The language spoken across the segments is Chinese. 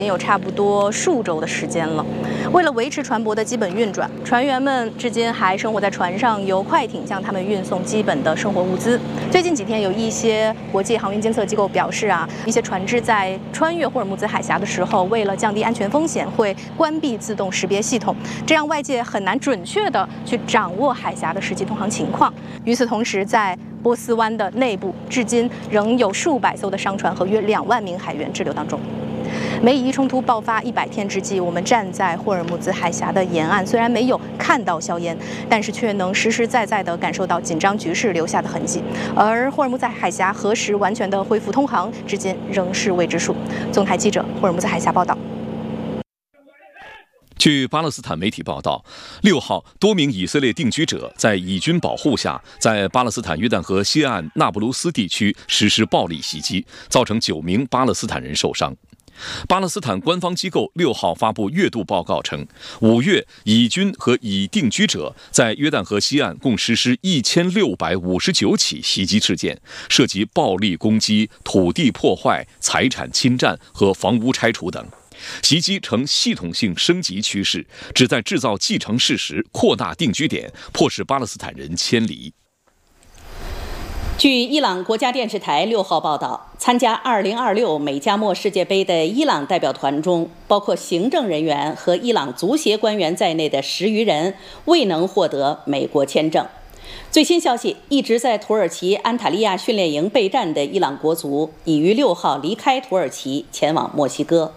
也有差不多数周的时间了。为了维持船舶的基本运转，船员们至今还生活在船上，由快艇向他们运送基本的生活物资。最近几天，有一些国际航运监测机构表示一些船只在穿越霍尔木兹海峡的时候，为了降低安全风险，会关闭自动识别系统，这让外界很难准确地去掌握海峡的实际通航情况。与此同时，在波斯湾的内部，至今仍有数百艘的商船和约2万名海员滞留当中。美以伊冲突爆发100天之际，我们站在霍尔木兹海峡的沿岸，虽然没有看到硝烟，但是却能实实在在地感受到紧张局势留下的痕迹。而霍尔木兹海峡何时完全的恢复通航，至今仍是未知数。纵台记者霍尔木兹海峡报道。 据巴勒斯坦媒体报道，6号多名以色列定居者在以军保护下，在巴勒斯坦约旦河西岸那不鲁斯地区实施暴力袭击，造成9名巴勒斯坦人受伤。巴勒斯坦官方机构6号发布月度报告称，5月以军和以定居者在约旦河西岸共实施1659起袭击事件，涉及暴力攻击、土地破坏、财产侵占和房屋拆除等。袭击呈系统性升级趋势，旨在制造既成事实，扩大定居点，迫使巴勒斯坦人迁离。 据伊朗国家电视台6号报道，参加2026美加墨世界杯的伊朗代表团中，包括行政人员和伊朗足协官员在内的10余人未能获得美国签证。最新消息，一直在土耳其安塔利亚训练营备战的伊朗国足已于6号离开土耳其，前往墨西哥。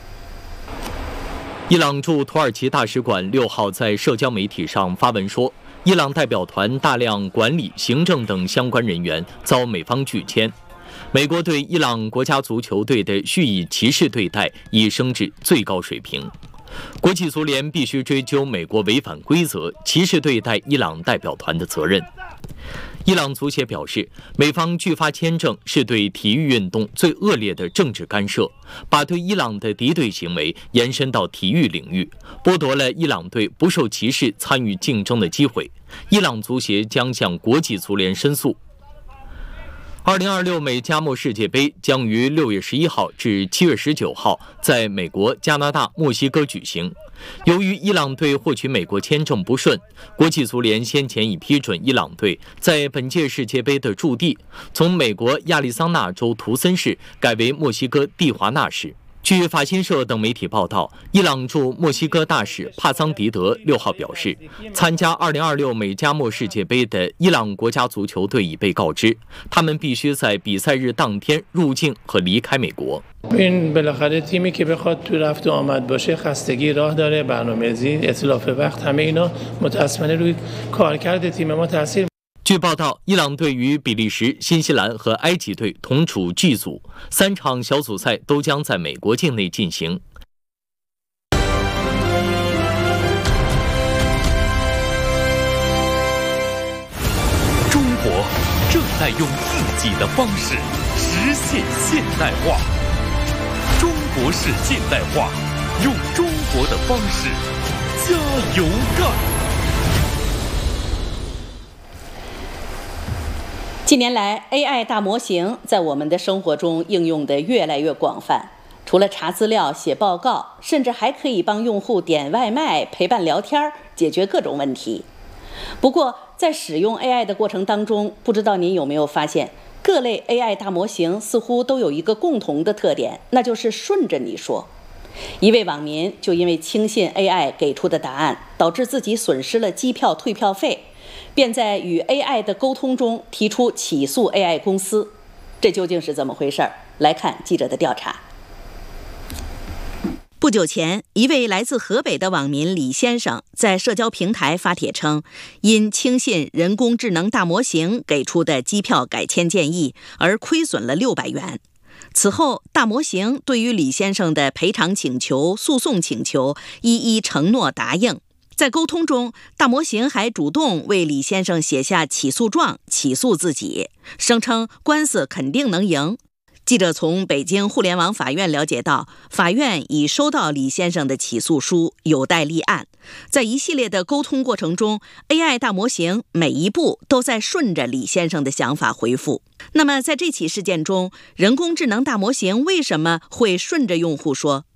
伊朗驻土耳其大使馆6号在社交媒体上发文说，伊朗代表团大量管理、行政等相关人员遭美方拒签。美国对伊朗国家足球队的蓄意歧视对待已升至最高水平。国际足联必须追究美国违反规则、歧视对待伊朗代表团的责任。伊朗足协表示，美方拒发签证是对体育运动最恶劣的政治干涉，把对伊朗的敌对行为延伸到体育领域，剥夺了伊朗队不受歧视参与竞争的机会。伊朗足协将向国际足联申诉。2026美加墨世界杯将于6月11号至7月19号在美国、加拿大、墨西哥举行。由于伊朗队获取美国签证不顺，国际足联先前已批准伊朗队在本届世界杯的驻地从美国亚利桑那州图森市改为墨西哥蒂华纳市。据法新社等媒体报道，伊朗驻墨西哥大使帕桑迪德6号表示，参加2026美加墨世界杯的伊朗国家足球队已被告知，他们必须在比赛日当天入境和离开美国。 این بالاخره تیمی که بخواد تو رفت و آمد باشه خستگی راه داره، برنامه‌ریزی، اتلاف وقت، همه اینا متأسفانه روی کارکرد تیم ما تاثیر。 据报道，伊朗队与比利时、新西兰和埃及队同处 G 组，3场小组赛都将在美国境内进行。 中国正在用自己的方式实现现代化，中国式现代化，用中国的方式加油干。 近年来 ，AI 大模型在我们的生活中应用的越来越广泛。除了查资料、写报告，甚至还可以帮用户点外卖、陪伴聊天，解决各种问题。不过，在使用 AI 的过程当中，不知道您有没有发现，各类 AI 大模型似乎都有一个共同的特点，那就是顺着你说。一位网民就因为轻信 AI 给出的答案，导致自己损失了机票退票费。便在与 AI 的沟通中提出起诉 AI 公司，这究竟是怎么回事？来看记者的调查。 不久前，一位来自河北的网民李先生在社交平台发帖称，因轻信人工智能大模型给出的机票改签建议而亏损了600元。此后，大模型对于李先生的赔偿请求、诉讼请求一一承诺答应。在沟通中，大模型还主动为李先生写下起诉状，起诉自己，声称官司肯定能赢。记者从北京互联网法院了解到，法院已收到李先生的起诉书，有待立案。在一系列的沟通过程中， AI 大模型每一步都在顺着李先生的想法回复。那么在这起事件中，人工智能大模型为什么会顺着用户说？